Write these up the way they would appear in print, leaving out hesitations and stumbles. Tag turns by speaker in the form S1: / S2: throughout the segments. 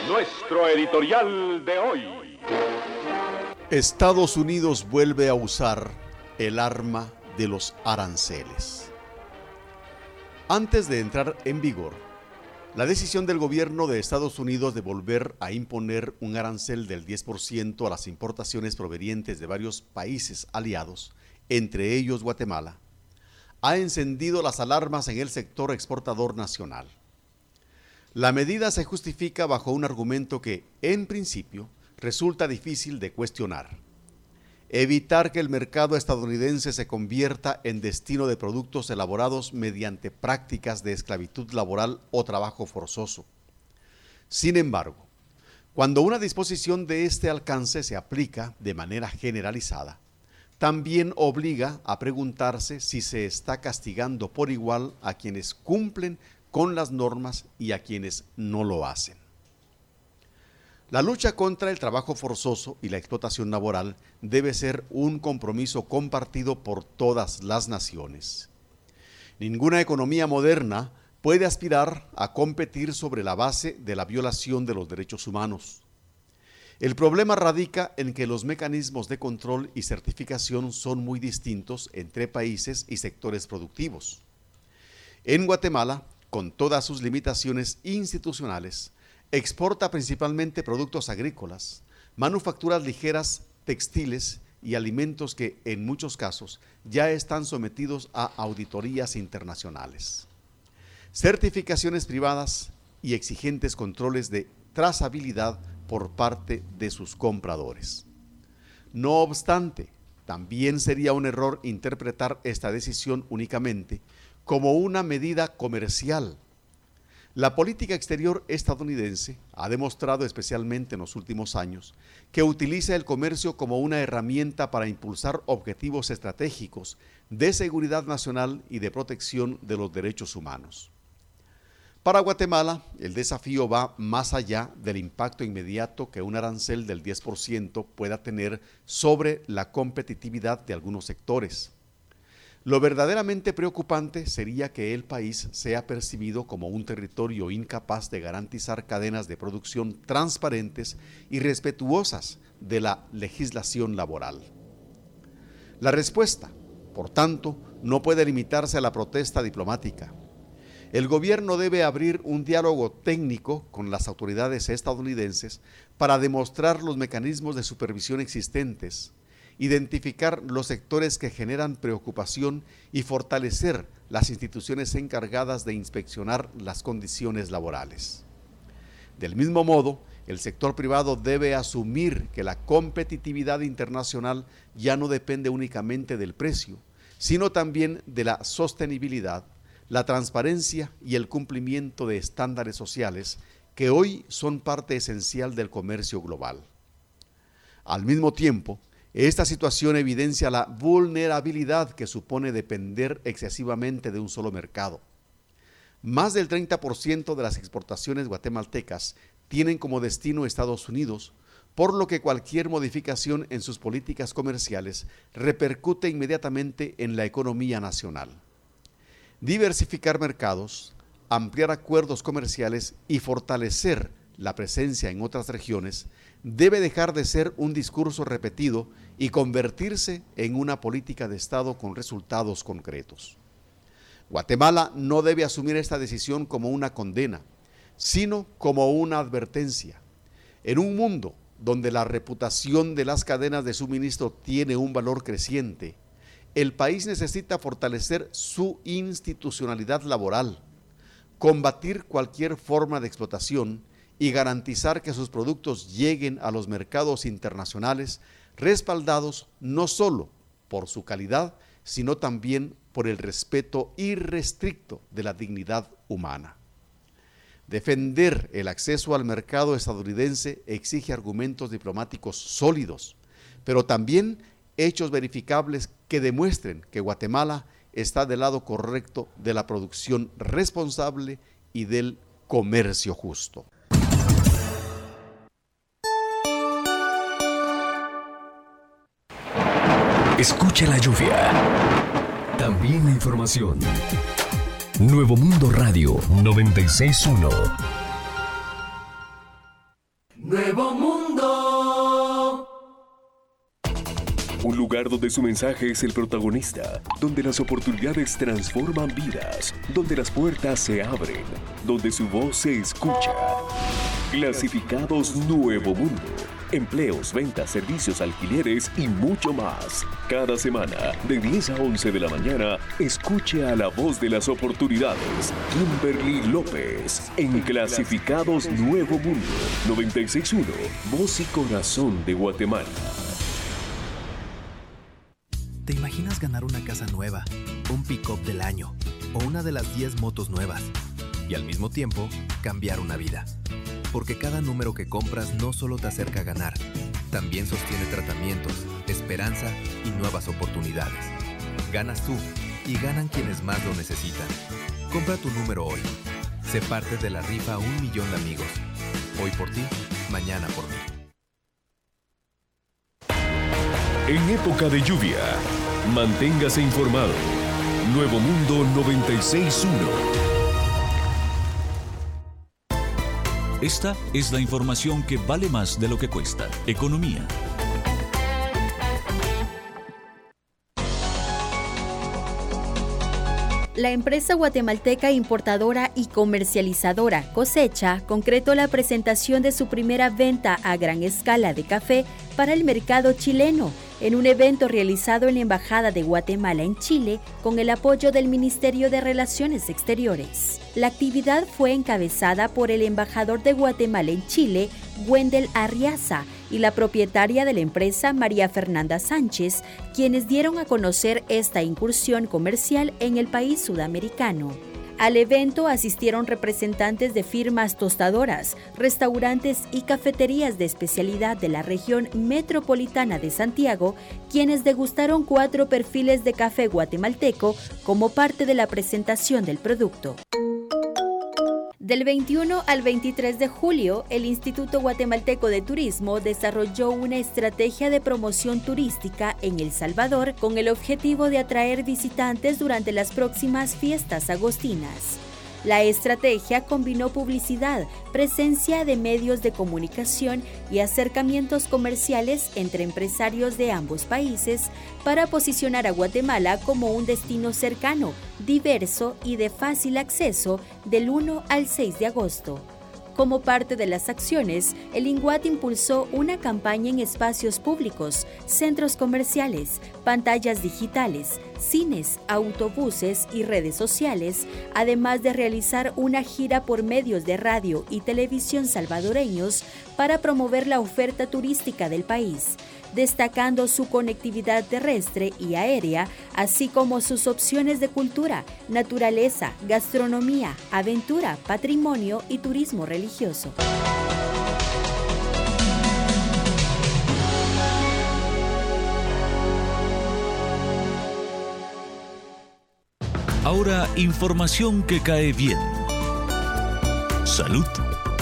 S1: Nuestro editorial de hoy.
S2: Estados Unidos vuelve a usar el arma de los aranceles. Antes de entrar en vigor, la decisión del gobierno de Estados Unidos de volver a imponer un arancel del 10% a las importaciones provenientes de varios países aliados, entre ellos Guatemala, ha encendido las alarmas en el sector exportador nacional. La medida se justifica bajo un argumento que, en principio, resulta difícil de cuestionar: evitar que el mercado estadounidense se convierta en destino de productos elaborados mediante prácticas de esclavitud laboral o trabajo forzoso. Sin embargo, cuando una disposición de este alcance se aplica de manera generalizada, también obliga a preguntarse si se está castigando por igual a quienes cumplen con las normas y a quienes no lo hacen. La lucha contra el trabajo forzoso y la explotación laboral debe ser un compromiso compartido por todas las naciones. Ninguna economía moderna puede aspirar a competir sobre la base de la violación de los derechos humanos. El problema radica en que los mecanismos de control y certificación son muy distintos entre países y sectores productivos. En Guatemala, con todas sus limitaciones institucionales, exporta principalmente productos agrícolas, manufacturas ligeras, textiles y alimentos que, en muchos casos, ya están sometidos a auditorías internacionales, certificaciones privadas y exigentes controles de trazabilidad por parte de sus compradores. No obstante, también sería un error interpretar esta decisión únicamente como una medida comercial. La política exterior estadounidense ha demostrado, especialmente en los últimos años, que utiliza el comercio como una herramienta para impulsar objetivos estratégicos de seguridad nacional y de protección de los derechos humanos. Para Guatemala, el desafío va más allá del impacto inmediato que un arancel del 10% pueda tener sobre la competitividad de algunos sectores. Lo verdaderamente preocupante sería que el país sea percibido como un territorio incapaz de garantizar cadenas de producción transparentes y respetuosas de la legislación laboral. La respuesta, por tanto, no puede limitarse a la protesta diplomática. El gobierno debe abrir un diálogo técnico con las autoridades estadounidenses para demostrar los mecanismos de supervisión existentes, identificar los sectores que generan preocupación y fortalecer las instituciones encargadas de inspeccionar las condiciones laborales. Del mismo modo, el sector privado debe asumir que la competitividad internacional ya no depende únicamente del precio, sino también de la sostenibilidad, la transparencia y el cumplimiento de estándares sociales que hoy son parte esencial del comercio global. Al mismo tiempo, esta situación evidencia la vulnerabilidad que supone depender excesivamente de un solo mercado. Más del 30% de las exportaciones guatemaltecas tienen como destino Estados Unidos, por lo que cualquier modificación en sus políticas comerciales repercute inmediatamente en la economía nacional. Diversificar mercados, ampliar acuerdos comerciales y fortalecer la presencia en otras regiones debe dejar de ser un discurso repetido y convertirse en una política de Estado con resultados concretos. Guatemala no debe asumir esta decisión como una condena, sino como una advertencia. En un mundo donde la reputación de las cadenas de suministro tiene un valor creciente, el país necesita fortalecer su institucionalidad laboral, combatir cualquier forma de explotación y garantizar que sus productos lleguen a los mercados internacionales respaldados no solo por su calidad, sino también por el respeto irrestricto de la dignidad humana. Defender el acceso al mercado estadounidense exige argumentos diplomáticos sólidos, pero también hechos verificables que demuestren que Guatemala está del lado correcto de la producción responsable y del comercio justo.
S3: Escucha la lluvia. También la información. Nuevo Mundo Radio 96.1.
S4: Nuevo Mundo.
S5: Un lugar donde su mensaje es el protagonista, donde las oportunidades transforman vidas, donde las puertas se abren, donde su voz se escucha. Clasificados Nuevo Mundo. Empleos, ventas, servicios, alquileres y mucho más. Cada semana, de 10 a 11 de la mañana, escuche a la voz de las oportunidades, Kimberly López, en Clasificados Nuevo Mundo, 96.1, Voz y Corazón de Guatemala.
S6: ¿Te imaginas ganar una casa nueva, un pick-up del año o una de las 10 motos nuevas? Y al mismo tiempo, cambiar una vida. Porque cada número que compras no solo te acerca a ganar, también sostiene tratamientos, esperanza y nuevas oportunidades. Ganas tú y ganan quienes más lo necesitan. Compra tu número hoy. Sé parte de la rifa 1 millón de amigos. Hoy por ti, mañana por mí.
S3: En época de lluvia, manténgase informado. Nuevo Mundo 96.1.
S7: Esta es la información que vale más de lo que cuesta. Economía.
S8: La empresa guatemalteca importadora y comercializadora Cosecha concretó la presentación de su primera venta a gran escala de café para el mercado chileno en un evento realizado en la Embajada de Guatemala en Chile con el apoyo del Ministerio de Relaciones Exteriores. La actividad fue encabezada por el embajador de Guatemala en Chile, Wendel Arriaza, y la propietaria de la empresa, María Fernanda Sánchez, quienes dieron a conocer esta incursión comercial en el país sudamericano. Al evento asistieron representantes de firmas tostadoras, restaurantes y cafeterías de especialidad de la región metropolitana de Santiago, quienes degustaron 4 perfiles de café guatemalteco como parte de la presentación del producto. Del 21 al 23 de julio, el Instituto Guatemalteco de Turismo desarrolló una estrategia de promoción turística en El Salvador con el objetivo de atraer visitantes durante las próximas fiestas agostinas. La estrategia combinó publicidad, presencia de medios de comunicación y acercamientos comerciales entre empresarios de ambos países para posicionar a Guatemala como un destino cercano, diverso y de fácil acceso del 1 al 6 de agosto. Como parte de las acciones, el INGUAT impulsó una campaña en espacios públicos, centros comerciales, pantallas digitales, cines, autobuses y redes sociales, además de realizar una gira por medios de radio y televisión salvadoreños para promover la oferta turística del país, destacando su conectividad terrestre y aérea, así como sus opciones de cultura, naturaleza, gastronomía, aventura, patrimonio y turismo religioso.
S7: Ahora, información que cae bien. Salud.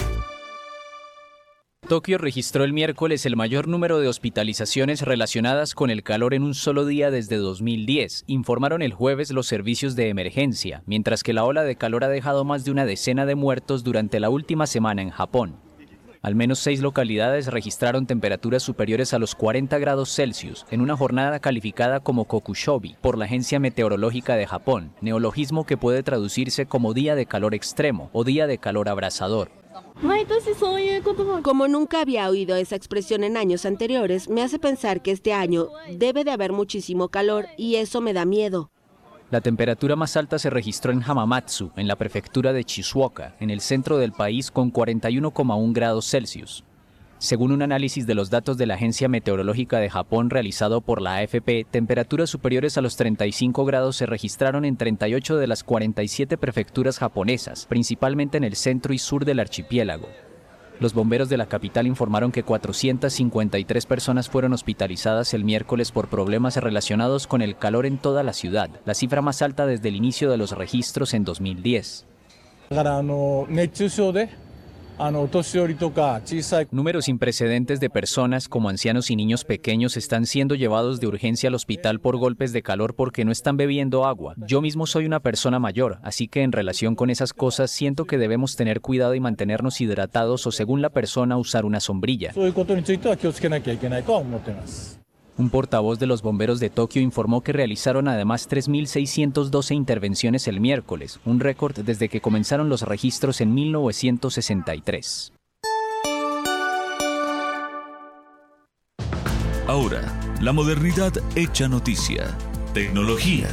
S9: Tokio registró el miércoles el mayor número de hospitalizaciones relacionadas con el calor en un solo día desde 2010, informaron el jueves los servicios de emergencia, mientras que la ola de calor ha dejado más de una decena de muertos durante la última semana en Japón. Al menos 6 localidades registraron temperaturas superiores a los 40 grados Celsius en una jornada calificada como Kokushobi por la Agencia Meteorológica de Japón, neologismo que puede traducirse como día de calor extremo o día de calor abrasador.
S10: Como nunca había oído esa expresión en años anteriores, me hace pensar que este año debe de haber muchísimo calor y eso me da miedo.
S9: La temperatura más alta se registró en Hamamatsu, en la prefectura de Shizuoka, en el centro del país con 41,1 grados Celsius. Según un análisis de los datos de la Agencia Meteorológica de Japón realizado por la AFP, temperaturas superiores a los 35 grados se registraron en 38 de las 47 prefecturas japonesas, principalmente en el centro y sur del archipiélago. Los bomberos de la capital informaron que 453 personas fueron hospitalizadas el miércoles por problemas relacionados con el calor en toda la ciudad, la cifra más alta desde el inicio de los registros en 2010. Números sin precedentes de personas como ancianos y niños pequeños están siendo llevados de urgencia al hospital por golpes de calor porque no están bebiendo agua. Yo mismo soy una persona mayor, así que en relación con esas cosas siento que debemos tener cuidado y mantenernos hidratados o, según la persona, usar una sombrilla. Un portavoz de los bomberos de Tokio informó que realizaron además 3.612 intervenciones el miércoles, un récord desde que comenzaron los registros en 1963.
S7: Ahora, la modernidad hecha noticia. Tecnología.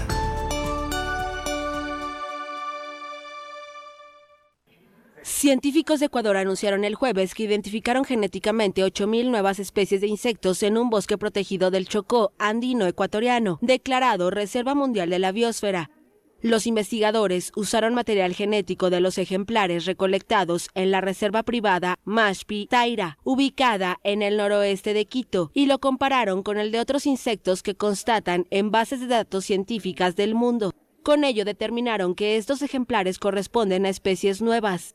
S10: Científicos de Ecuador anunciaron el jueves que identificaron genéticamente 8.000 nuevas especies de insectos en un bosque protegido del Chocó andino ecuatoriano, declarado Reserva Mundial de la Biosfera. Los investigadores usaron material genético de los ejemplares recolectados en la reserva privada Mashpi Taira, ubicada en el noroeste de Quito, y lo compararon con el de otros insectos que constatan en bases de datos científicas del mundo. Con ello determinaron que estos ejemplares corresponden a especies nuevas.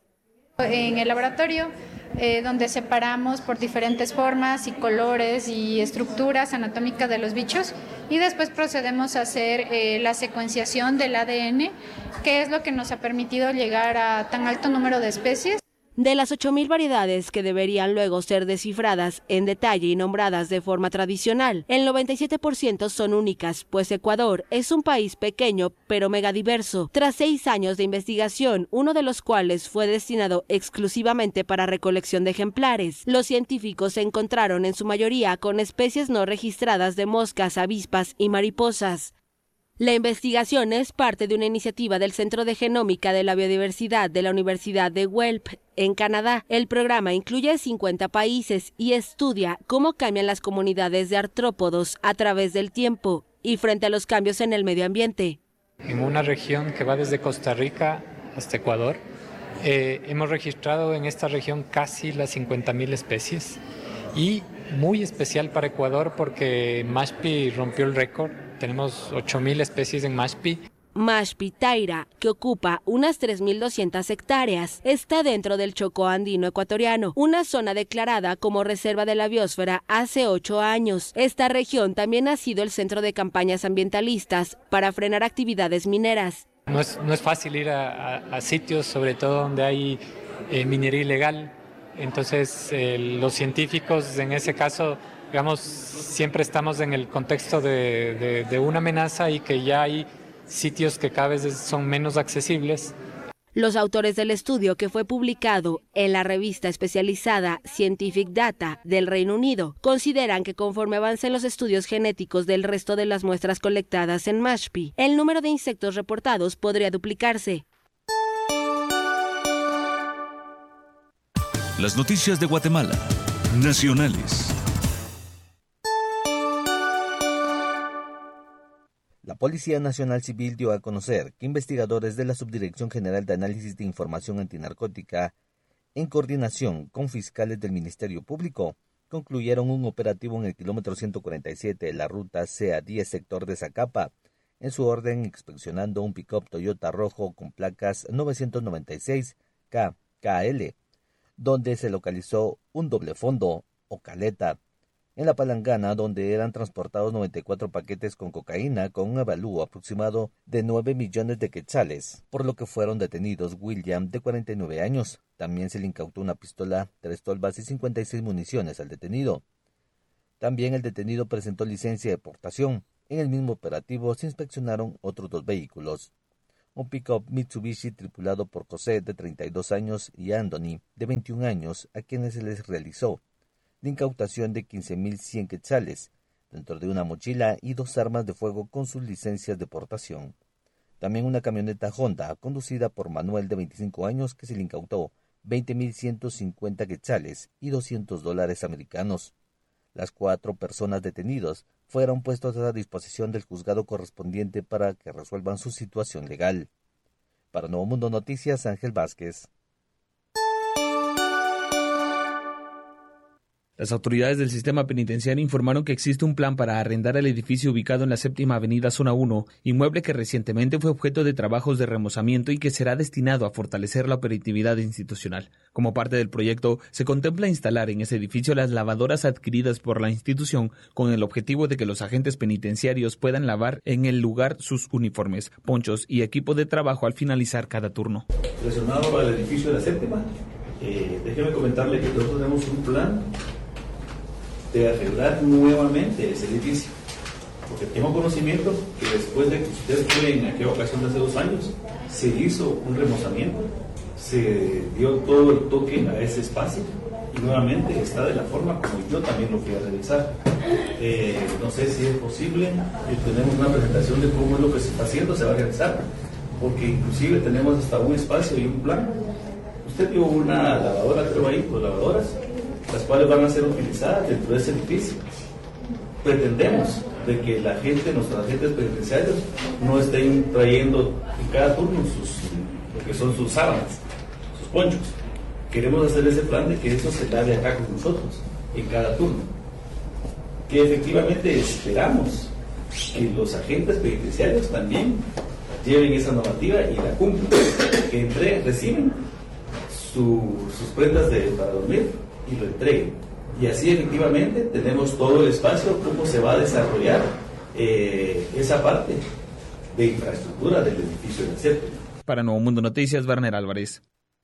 S11: En el laboratorio, donde separamos por diferentes formas y colores y estructuras anatómicas de los bichos, y después procedemos a hacer la secuenciación del ADN, que es lo que nos ha permitido llegar a tan alto número de especies.
S10: De las 8.000 variedades que deberían luego ser descifradas en detalle y nombradas de forma tradicional, el 97% son únicas, pues Ecuador es un país pequeño pero megadiverso. Tras 6 años de investigación, uno de los cuales fue destinado exclusivamente para recolección de ejemplares, los científicos se encontraron en su mayoría con especies no registradas de moscas, avispas y mariposas. La investigación es parte de una iniciativa del Centro de Genómica de la Biodiversidad de la Universidad de Guelph, en Canadá. El programa incluye 50 países y estudia cómo cambian las comunidades de artrópodos a través del tiempo y frente a los cambios en el medio ambiente.
S12: En una región que va desde Costa Rica hasta Ecuador, hemos registrado en esta región casi las 50.000 especies, y muy especial para Ecuador porque Mashpi rompió el récord. Tenemos 8.000 especies en Mashpi.
S10: Mashpi Taira, que ocupa unas 3.200 hectáreas, está dentro del Chocó andino ecuatoriano, una zona declarada como Reserva de la Biosfera hace 8 años. Esta región también ha sido el centro de campañas ambientalistas para frenar actividades mineras.
S12: No es fácil ir a sitios, sobre todo donde hay minería ilegal. Entonces, los científicos en ese caso, digamos, siempre estamos en el contexto de una amenaza y que ya hay sitios que cada vez son menos accesibles.
S10: Los autores del estudio, que fue publicado en la revista especializada Scientific Data del Reino Unido, consideran que conforme avancen los estudios genéticos del resto de las muestras colectadas en Mashpi, el número de insectos reportados podría duplicarse.
S7: Las noticias de Guatemala. Nacionales.
S13: La Policía Nacional Civil dio a conocer que investigadores de la Subdirección General de Análisis de Información Antinarcótica, en coordinación con fiscales del Ministerio Público, concluyeron un operativo en el kilómetro 147 de la ruta CA10 sector de Zacapa, en su orden inspeccionando un pick-up Toyota rojo con placas 996 KKL, donde se localizó un doble fondo o caleta. En la Palangana, donde eran transportados 94 paquetes con cocaína con un avalúo aproximado de 9 millones de quetzales, por lo que fueron detenidos William, de 49 años. También se le incautó una pistola, 3 tolvas y 56 municiones al detenido. También el detenido presentó licencia de portación. En el mismo operativo se inspeccionaron otros 2 vehículos. Un pick-up Mitsubishi tripulado por José, de 32 años, y Anthony, de 21 años, a quienes se les realizó la incautación de 15.100 quetzales, dentro de una mochila y 2 armas de fuego con sus licencias de portación. También una camioneta Honda, conducida por Manuel, de 25 años, que se le incautó 20.150 quetzales y $200 americanos. Las 4 personas detenidas fueron puestos a disposición del juzgado correspondiente para que resuelvan su situación legal. Para Nuevo Mundo Noticias, Ángel Vázquez.
S14: Las autoridades del sistema penitenciario informaron que existe un plan para arrendar el edificio ubicado en la 7ª Avenida Zona 1, inmueble que recientemente fue objeto de trabajos de remozamiento y que será destinado a fortalecer la operatividad institucional. Como parte del proyecto, se contempla instalar en ese edificio las lavadoras adquiridas por la institución con el objetivo de que los agentes penitenciarios puedan lavar en el lugar sus uniformes, ponchos y equipo de trabajo al finalizar cada turno.
S15: Relacionado al edificio de la 7ª, déjeme comentarle que nosotros tenemos un plan de arreglar nuevamente ese edificio, porque tengo conocimiento que después de que ustedes fue en aquella ocasión de hace 2 años, se hizo un remozamiento, se dio todo el toque a ese espacio y nuevamente está de la forma como yo también lo fui a realizar. No sé si es posible, tenemos una presentación de cómo es lo que se está haciendo, se va a realizar, porque inclusive tenemos hasta un espacio y un plan. Usted vio una lavadora, creo ahí, pues lavadoras, las cuales van a ser utilizadas dentro de ese edificio. Pretendemos de que la gente, nuestros agentes penitenciarios, no estén trayendo en cada turno lo que son sus sábanas, sus ponchos. Queremos hacer ese plan de que eso se lave acá con nosotros, en cada turno. Que efectivamente esperamos que los agentes penitenciarios también lleven esa normativa y la cumplan, que reciben sus prendas para dormir y lo entreguen. Y así efectivamente tenemos todo el espacio, cómo se va a desarrollar esa parte de infraestructura del edificio del centro.
S14: Para Nuevo Mundo Noticias, Werner Álvarez.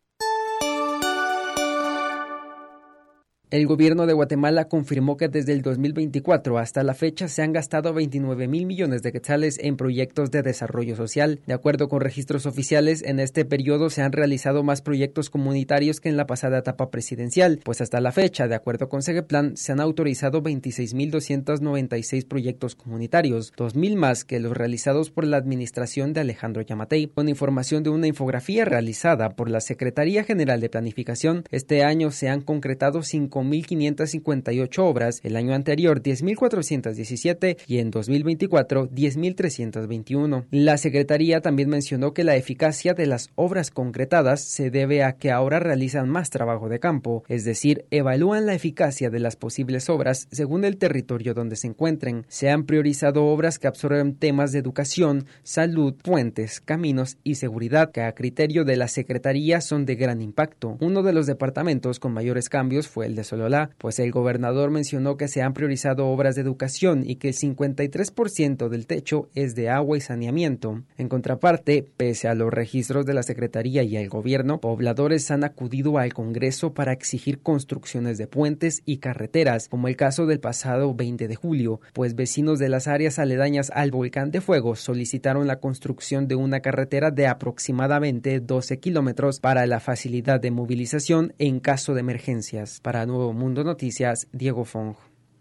S16: El gobierno de Guatemala confirmó que desde el 2024 hasta la fecha se han gastado 29,000 millones de quetzales en proyectos de desarrollo social. De acuerdo con registros oficiales, en este periodo se han realizado más proyectos comunitarios que en la pasada etapa presidencial, pues hasta la fecha, de acuerdo con Segeplan, se han autorizado 26,296 proyectos comunitarios, 2,000 más que los realizados por la administración de Alejandro Yamatei. Con información de una infografía realizada por la Secretaría General de Planificación, este año se han concretado 5,558 obras, el año anterior 10,417 y en 2024 10,321. La Secretaría también mencionó que la eficacia de las obras concretadas se debe a que ahora realizan más trabajo de campo, es decir, evalúan la eficacia de las posibles obras según el territorio donde se encuentren. Se han priorizado obras que absorben temas de educación, salud, puentes, caminos y seguridad, que a criterio de la Secretaría son de gran impacto. Uno de los departamentos con mayores cambios fue el de Sololá, pues el gobernador mencionó que se han priorizado obras de educación y que el 53% del techo es de agua y saneamiento. En contraparte, pese a los registros de la Secretaría y el gobierno, pobladores han acudido al Congreso para exigir construcciones de puentes y carreteras, como el caso del pasado 20 de julio, pues vecinos de las áreas aledañas al Volcán de Fuego solicitaron la construcción de una carretera de aproximadamente 12 kilómetros para la facilidad de movilización en caso de emergencias. Para Nuevo Mundo Noticias, Diego Fong.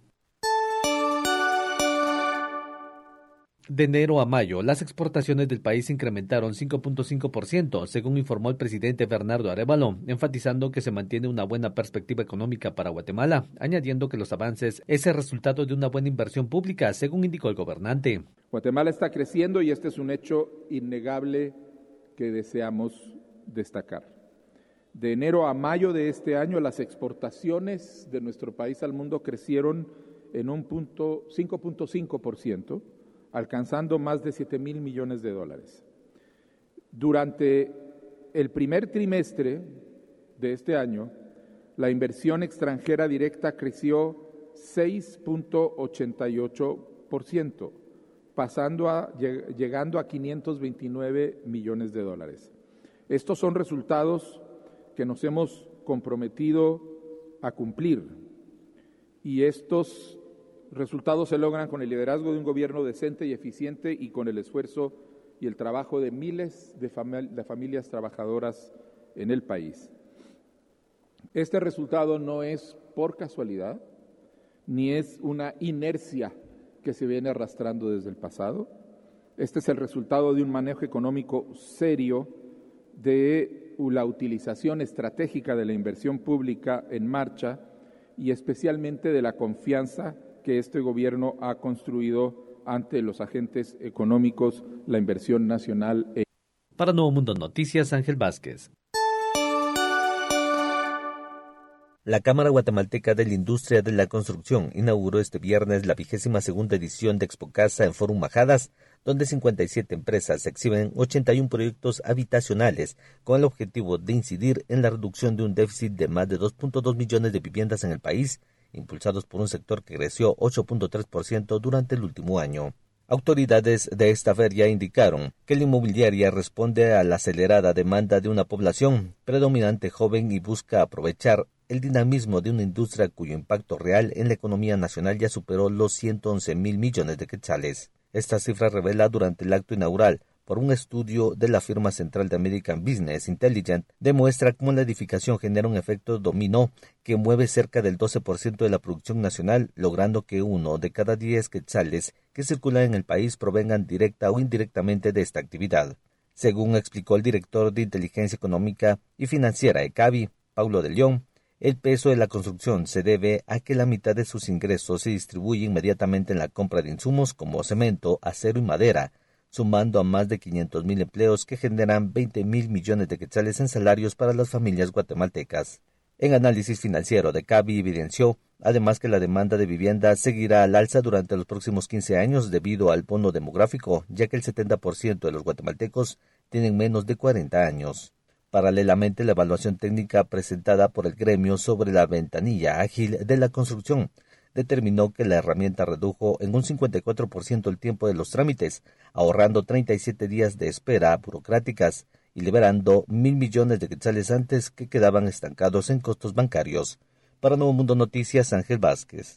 S13: De enero a mayo, las exportaciones del país incrementaron 5.5%, según informó el presidente Bernardo Arévalo, enfatizando que se mantiene una buena perspectiva económica para Guatemala, añadiendo que los avances es el resultado de una buena inversión pública, según indicó el gobernante.
S17: Guatemala está creciendo y este es un hecho innegable que deseamos destacar. De enero a mayo de este año, las exportaciones de nuestro país al mundo crecieron en un 5.5%, alcanzando más de 7,000 millones de dólares. Durante el primer trimestre de este año, la inversión extranjera directa creció 6.88%, llegando a 529 millones de dólares. Estos son resultados que nos hemos comprometido a cumplir, y estos resultados se logran con el liderazgo de un gobierno decente y eficiente y con el esfuerzo y el trabajo de miles de familias trabajadoras en el país. Este resultado no es por casualidad, ni es una inercia que se viene arrastrando desde el pasado. Este es el resultado de un manejo económico serio, de la utilización estratégica de la inversión pública en marcha y especialmente de la confianza que este gobierno ha construido ante los agentes económicos, la inversión nacional.
S13: Para Nuevo Mundo Noticias, Ángel Vázquez. La Cámara Guatemalteca de la Industria de la Construcción inauguró este viernes la 22ª edición de Expocasa en Fórum Majadas, donde 57 empresas exhiben 81 proyectos habitacionales con el objetivo de incidir en la reducción de un déficit de más de 2.2 millones de viviendas en el país, impulsados por un sector que creció 8.3% durante el último año. Autoridades de esta feria indicaron que la inmobiliaria responde a la acelerada demanda de una población predominante joven y busca aprovechar el dinamismo de una industria cuyo impacto real en la economía nacional ya superó los 111,000 millones de quetzales. Esta cifra revela durante el acto inaugural por un estudio de la firma central de American Business Intelligence, demuestra cómo la edificación genera un efecto dominó que mueve cerca del 12% de la producción nacional, logrando que 1 de cada 10 quetzales que circulan en el país provengan directa o indirectamente de esta actividad. Según explicó el director de Inteligencia Económica y Financiera ECABI, Paulo de León, el peso de la construcción se debe a que la mitad de sus ingresos se distribuye inmediatamente en la compra de insumos como cemento, acero y madera, sumando a más de 500,000 empleos que generan 20,000 millones de quetzales en salarios para las familias guatemaltecas. En análisis financiero de CABI evidenció, además, que la demanda de vivienda seguirá al alza durante los próximos 15 años debido al bono demográfico, ya que el 70% de los guatemaltecos tienen menos de 40 años. Paralelamente, la evaluación técnica presentada por el gremio sobre la ventanilla ágil de la construcción determinó que la herramienta redujo en un 54% el tiempo de los trámites, ahorrando 37 días de espera burocráticas y liberando 1,000 millones de quetzales antes que quedaban estancados en costos bancarios. Para Nuevo Mundo Noticias, Ángel Vázquez.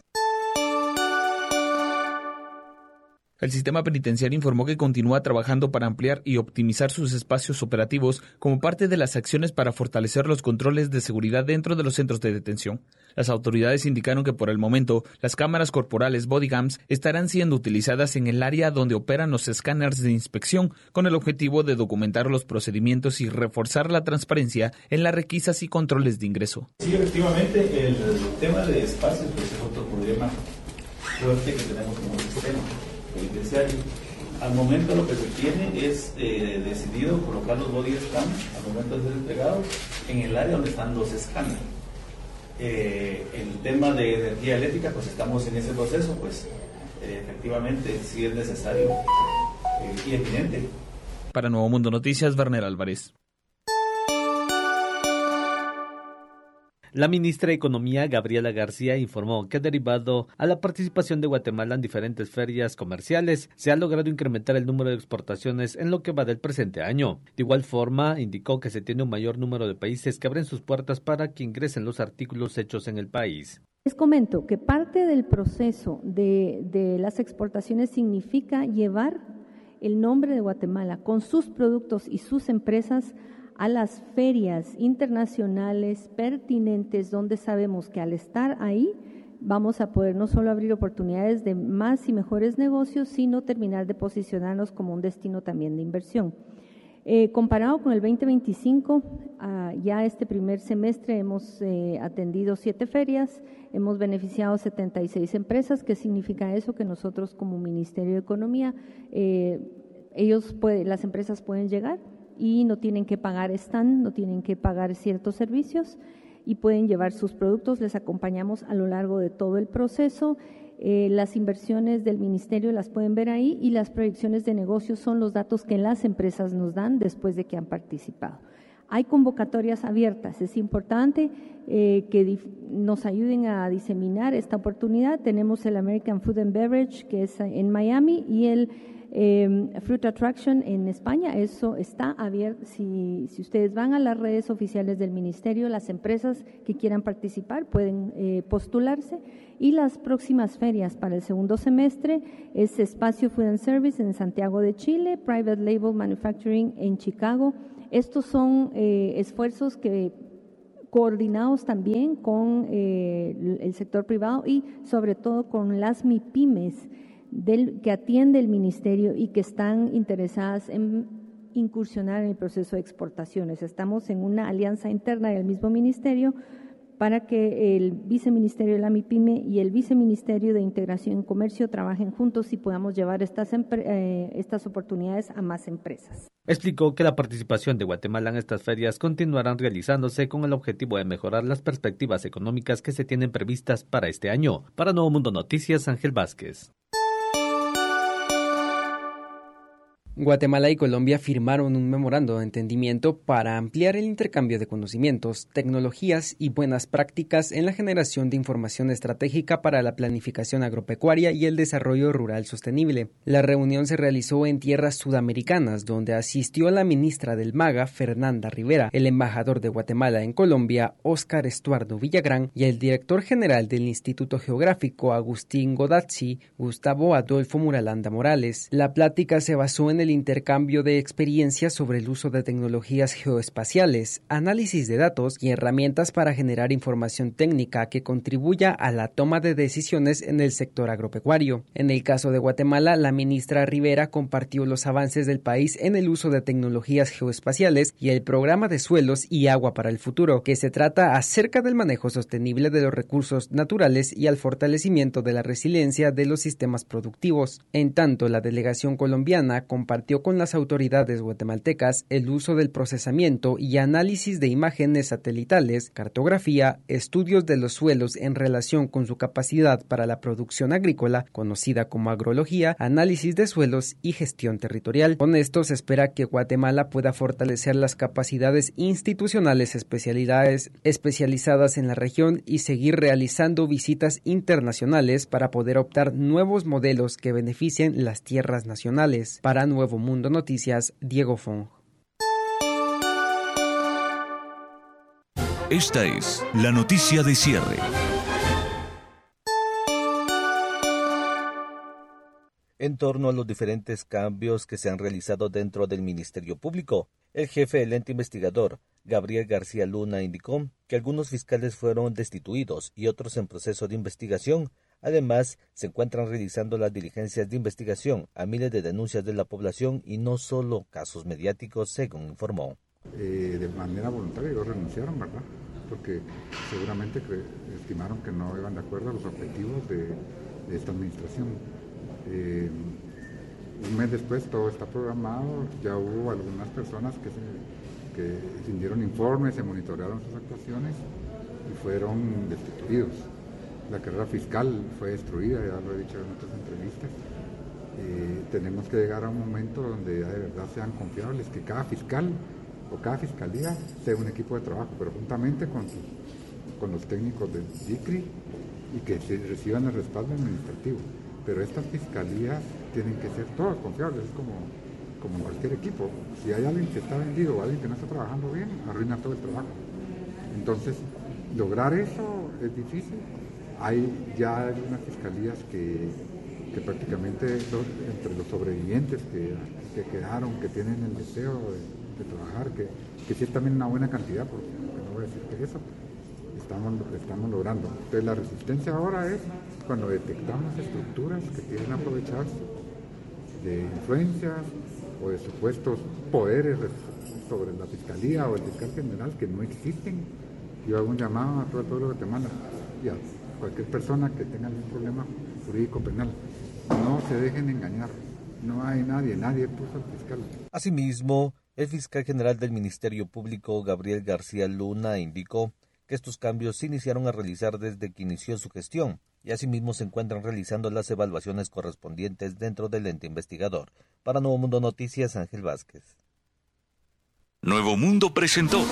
S14: El sistema penitenciario informó que continúa trabajando para ampliar y optimizar sus espacios operativos como parte de las acciones para fortalecer los controles de seguridad dentro de los centros de detención. Las autoridades indicaron que por el momento las cámaras corporales bodycams estarán siendo utilizadas en el área donde operan los escáneres de inspección con el objetivo de documentar los procedimientos y reforzar la transparencia en las requisas y controles de ingreso.
S15: Sí, efectivamente, el tema de espacios es otro problema fuerte que tenemos como sistema penitenciario. Al momento lo que se tiene es decidido colocar los body scans al momento de ser entregados en el área donde están los escáneres. El tema de energía eléctrica, pues estamos en ese proceso, pues efectivamente sí es necesario y evidente.
S14: Para Nuevo Mundo Noticias, Werner Álvarez.
S18: La ministra de Economía, Gabriela García, informó que derivado a la participación de Guatemala en diferentes ferias comerciales, se ha logrado incrementar el número de exportaciones en lo que va del presente año. De igual forma, indicó que se tiene un mayor número de países que abren sus puertas para que ingresen los artículos hechos en el país.
S19: Les comento que parte del proceso de las exportaciones significa llevar el nombre de Guatemala con sus productos y sus empresas a las ferias internacionales pertinentes, donde sabemos que al estar ahí vamos a poder no solo abrir oportunidades de más y mejores negocios, sino terminar de posicionarnos como un destino también de inversión. Comparado con el 2025, ya este primer semestre hemos atendido 7 ferias, hemos beneficiado 76 empresas. ¿Qué significa eso? Que nosotros como Ministerio de Economía, las empresas pueden llegar y no tienen que pagar stand, no tienen que pagar ciertos servicios y pueden llevar sus productos. Les acompañamos a lo largo de todo el proceso. Las inversiones del ministerio las pueden ver ahí y las proyecciones de negocios son los datos que las empresas nos dan después de que han participado. Hay convocatorias abiertas, es importante que nos ayuden a diseminar esta oportunidad. Tenemos el American Food and Beverage, que es en Miami, y el Fruit Attraction en España. Eso está abierto. Si ustedes van a las redes oficiales del ministerio, las empresas que quieran participar pueden postularse. Y las próximas ferias para el segundo semestre es Espacio Food and Service en Santiago de Chile, Private Label Manufacturing en Chicago. Estos son esfuerzos que coordinados también con el sector privado y sobre todo con las MIPYMES que atiende el ministerio y que están interesadas en incursionar en el proceso de exportaciones. Estamos en una alianza interna del mismo ministerio para que el Viceministerio de la MIPYME y el Viceministerio de Integración y Comercio trabajen juntos y podamos llevar estas oportunidades a más empresas.
S18: Explicó que la participación de Guatemala en estas ferias continuarán realizándose con el objetivo de mejorar las perspectivas económicas que se tienen previstas para este año. Para Nuevo Mundo Noticias, Ángel Vázquez.
S16: Guatemala y Colombia firmaron un memorando de entendimiento para ampliar el intercambio de conocimientos, tecnologías y buenas prácticas en la generación de información estratégica para la planificación agropecuaria y el desarrollo rural sostenible. La reunión se realizó en tierras sudamericanas, donde asistió la ministra del MAGA, Fernanda Rivera, el embajador de Guatemala en Colombia, Óscar Estuardo Villagrán, y el director general del Instituto Geográfico, Agustín Godazzi, Gustavo Adolfo Muralanda Morales. La plática se basó en el intercambio de experiencias sobre el uso de tecnologías geoespaciales, análisis de datos y herramientas para generar información técnica que contribuya a la toma de decisiones en el sector agropecuario. En el caso de Guatemala, la ministra Rivera compartió los avances del país en el uso de tecnologías geoespaciales y el programa de suelos y agua para el futuro, que se trata acerca del manejo sostenible de los recursos naturales y al fortalecimiento de la resiliencia de los sistemas productivos. En tanto, la delegación colombiana compartió con las autoridades guatemaltecas el uso del procesamiento y análisis de imágenes satelitales, cartografía, estudios de los suelos en relación con su capacidad para la producción agrícola, conocida como agrología, análisis de suelos y gestión territorial. Con esto se espera que Guatemala pueda fortalecer las capacidades institucionales especializadas en la región y seguir realizando visitas internacionales para poder optar nuevos modelos que beneficien las tierras nacionales. Para Nuevo Mundo Noticias, Diego Fong.
S7: Esta es la noticia de cierre.
S13: En torno a los diferentes cambios que se han realizado dentro del Ministerio Público, el jefe del ente investigador, Gabriel García Luna, indicó que algunos fiscales fueron destituidos y otros en proceso de investigación. Además, se encuentran realizando las diligencias de investigación a miles de denuncias de la población y no solo casos mediáticos, según informó.
S20: De manera voluntaria ellos renunciaron, ¿verdad? Porque seguramente estimaron que no iban de acuerdo a los objetivos de esta administración. Un mes después todo está programado, ya hubo algunas personas que rindieron informes, se monitorearon sus actuaciones y fueron destituidos. La carrera fiscal fue destruida, ya lo he dicho en otras entrevistas. Tenemos que llegar a un momento donde de verdad sean confiables, que cada fiscal o cada fiscalía sea un equipo de trabajo, pero juntamente con los técnicos del DICRI y que reciban el respaldo administrativo. Pero estas fiscalías tienen que ser todas confiables, es como en cualquier equipo. Si hay alguien que está vendido o alguien que no está trabajando bien, arruina todo el trabajo. Entonces, lograr eso es difícil. Hay ya algunas fiscalías que prácticamente entre los sobrevivientes que quedaron, que tienen el deseo de trabajar, que sí es también una buena cantidad, porque no voy a decir que eso, estamos logrando. Entonces la resistencia ahora es cuando detectamos estructuras que quieren aprovecharse de influencias o de supuestos poderes sobre la fiscalía o el fiscal general que no existen. Yo hago un llamado a todo el pueblo de Guatemala y a cualquier persona que tenga algún problema jurídico penal. No se dejen engañar. No hay nadie puso al fiscal.
S13: Asimismo, el fiscal general del Ministerio Público, Gabriel García Luna, indicó que estos cambios se iniciaron a realizar desde que inició su gestión y asimismo se encuentran realizando las evaluaciones correspondientes dentro del ente investigador. Para Nuevo Mundo Noticias, Ángel Vázquez.
S7: Nuevo Mundo presentó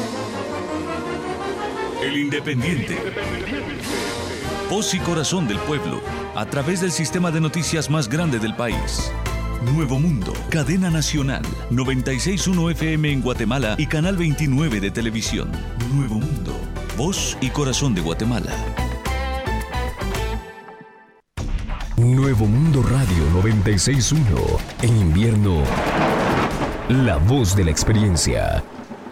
S7: El Independiente. Voz y corazón del pueblo, a través del sistema de noticias más grande del país. Nuevo Mundo, cadena nacional, 96.1 FM en Guatemala y canal 29 de televisión. Nuevo Mundo, voz y corazón de Guatemala.
S3: Nuevo Mundo Radio 96.1. En invierno, la voz de la experiencia.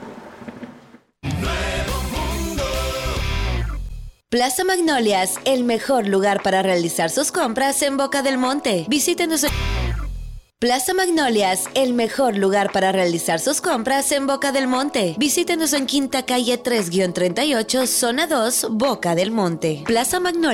S21: Plaza Magnolias, el mejor lugar para realizar sus compras en Boca del Monte. Visítenos. Plaza Magnolias, el mejor lugar para realizar sus compras en Boca del Monte. Visítenos en Quinta Calle 3-38, Zona 2, Boca del Monte. Plaza Magnolias.